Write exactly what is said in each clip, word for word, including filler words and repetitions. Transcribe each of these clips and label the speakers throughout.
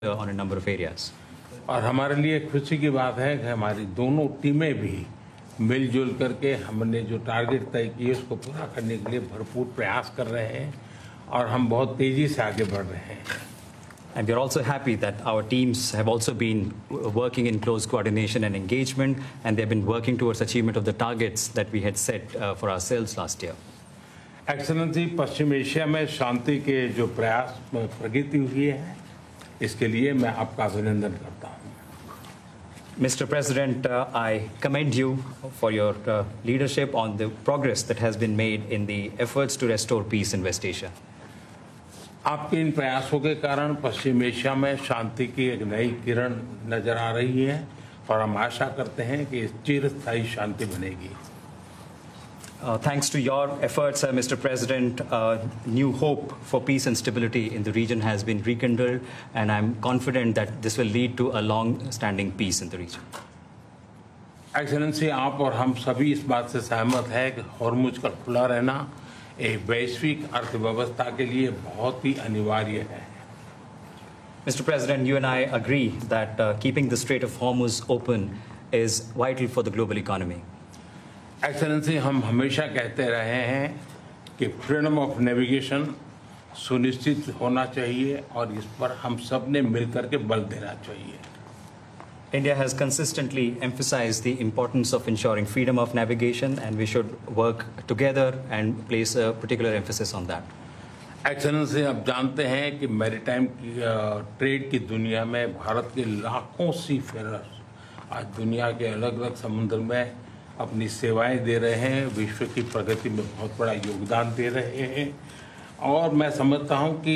Speaker 1: on a number of areas.
Speaker 2: और हमारे लिए खुशी की बात है कि हमारी दोनों टीमें भी मिलजुल करके हमने जो टारगेट तय किए उसको पूरा करने के लिए भरपूर प्रयास कर रहे हैं और हम बहुत तेजी से आगे बढ़ रहे हैं.
Speaker 1: And we are also happy that our teams have also been working in close coordination and engagement, and they have been working towards achievement of the targets that we had set uh, for ourselves last year.
Speaker 2: Excellency, Paschim Asia में शांति के जो प्रयास में प्रगति हुई है, इसके लिए मैं आपका अभिनंदन करता हूं.
Speaker 1: Mister President, uh, I commend you for your uh, leadership on the progress that has been made in the efforts to restore peace in West Asia.
Speaker 2: आपके इन प्रयासों के कारण पश्चिम एशिया में शांति की एक नई किरण नजर आ रही है और हम आशा करते हैं कि चिरस्थायी शांति बनेगी.
Speaker 1: Uh, thanks to your efforts, uh, Mister President, uh, new hope for peace and stability in the region has been rekindled, and I'm confident that this will lead to a long-standing peace in the region.
Speaker 2: Excellency, आप और हम सभी इस बात से सहमत हैं कि हॉर्मुज का खुला रहना एक वैश्विक अर्थव्यवस्था के लिए बहुत ही अनिवार्य है.
Speaker 1: Mister President, you and I agree that uh, keeping the Strait of Hormuz open is vital for the global economy.
Speaker 2: Excellency, हम हमेशा कहते रहे हैं कि फ्रीडम ऑफ नेविगेशन सुनिश्चित होना चाहिए और इस पर हम सब ने मिलकर के बल देना चाहिए.
Speaker 1: India has consistently emphasized the importance of ensuring freedom of navigation, and we should work together and place a particular emphasis on that.
Speaker 2: Excellency, आप जानते हैं कि मैरीटाइम की ट्रेड की दुनिया में भारत के लाखों सी फेरर्स आज दुनिया के अलग अलग समुद्र में अपनी सेवाएं दे रहे हैं, विश्व की प्रगति में बहुत बड़ा योगदान दे रहे हैं और मैं समझता हूं कि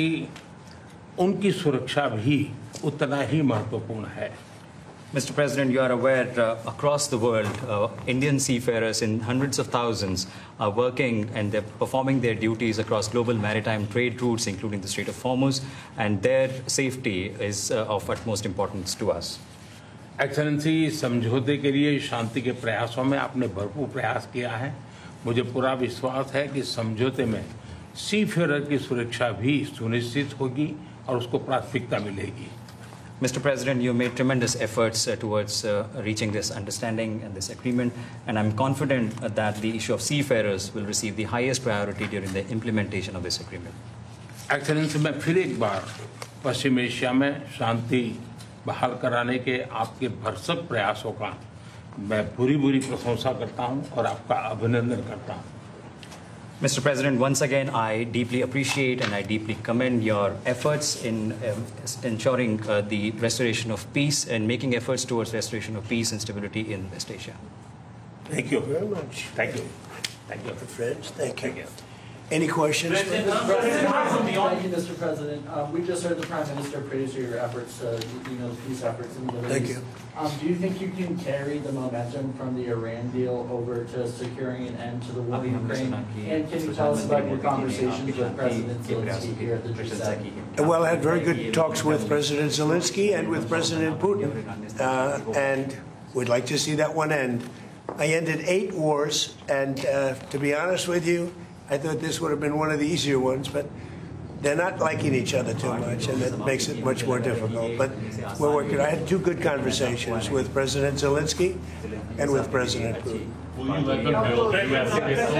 Speaker 2: उनकी सुरक्षा भी उतना ही महत्वपूर्ण है.
Speaker 1: Mister President, you are aware uh, across the world, uh, Indian seafarers in hundreds of thousands are working and they're performing their duties across global maritime trade routes, including the Strait of Hormuz, and their safety is uh, of utmost importance to us.
Speaker 2: Excellency, समझौते के लिए शांति के प्रयासों में आपने भरपूर प्रयास किया है. मुझे पूरा विश्वास है कि समझौते में सीफेरर की सुरक्षा भी सुनिश्चित होगी और उसको प्राथमिकता मिलेगी.
Speaker 1: Mister President, you made tremendous efforts uh, towards uh, reaching this understanding and this agreement, and I'm confident uh, that the issue of seafarers will receive the highest priority during the implementation of this agreement.
Speaker 2: Excellency, मैं फिर एक बार पश्चिम Asia में शांति बहाल कराने के आपके भरसक प्रयासों का मैं पूरी पूरी प्रशंसा करता हूं और आपका अभिनंदन करता हूं.
Speaker 1: Mister President, once again, I deeply appreciate and I deeply commend your efforts in um, ensuring uh, the restoration of peace and making efforts towards restoration of peace and stability in West Asia.
Speaker 2: Thank you
Speaker 3: very much.
Speaker 2: Thank you. Thank you.
Speaker 3: Friends, thank you.
Speaker 2: Thank you.
Speaker 3: Any questions?
Speaker 4: President, Thank you, Mister President. Um, we just heard the Prime Minister praise your efforts, uh, you know, the peace efforts in the Middle
Speaker 3: Thank
Speaker 4: East.
Speaker 3: you.
Speaker 4: Um, do you think you can carry the momentum from the Iran deal over to securing an end to the war in Ukraine? And can you tell us about your conversations with President Zelensky here at the G seven?
Speaker 3: Well, I had very good talks with President Zelensky and with President Putin, uh, and we'd like to see that one end. I ended eight wars, and uh, to be honest with you, I thought this would have been one of the easier ones, but they're not liking each other too much, and that makes it much more difficult. But we're working. I had two good conversations with President Zelensky and with President Putin.
Speaker 5: Will you let them build U S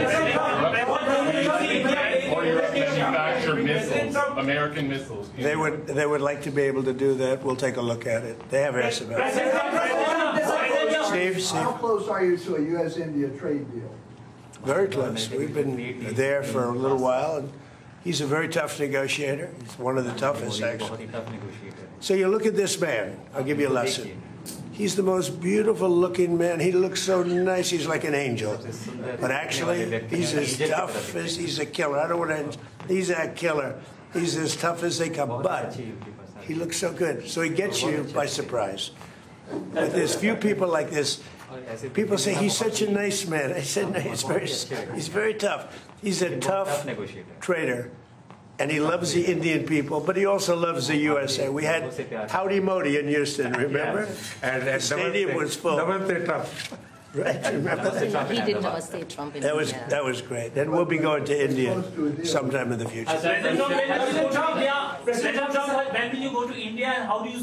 Speaker 5: missiles or Europe manufacture missiles, American missiles?
Speaker 3: They would. They would like to be able to do that. We'll take a look at it. They have asked about it. Steve, Steve.
Speaker 6: How close are you to a U S India trade deal?
Speaker 3: Very close. We've been there for a little while, and he's a very tough negotiator. He's one of the toughest, actually. So you look at this man. I'll give you a lesson. He's the most beautiful-looking man. He looks so nice. He's like an angel. But actually, he's as tough as he's a killer. I don't want to. He's a killer. He's as tough as they come. But he looks so good. So he gets you by surprise. But there's few people like this. People say he's such a nice man. I said no, he's very, he's very tough. He's a tough trader, and he loves the Indian people, but he also loves the U S A. We had Howdy Modi in Houston, remember?
Speaker 2: And
Speaker 3: the stadium was full. Right? Remember that?
Speaker 7: He did Namaste Trump in
Speaker 3: That was
Speaker 7: India.
Speaker 3: that was great. And we'll be going to India sometime in the future.
Speaker 8: President Trump, President Trump, yeah, President Trump, when will you go to India and how do you